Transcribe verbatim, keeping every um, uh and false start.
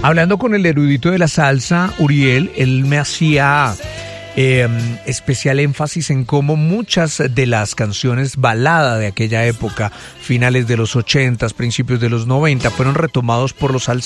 Hablando con el erudito de la salsa, Uriel, él me hacía eh, especial énfasis en cómo muchas de las canciones balada de aquella época, finales de los ochentas, principios de los noventa, fueron retomados por los salseros.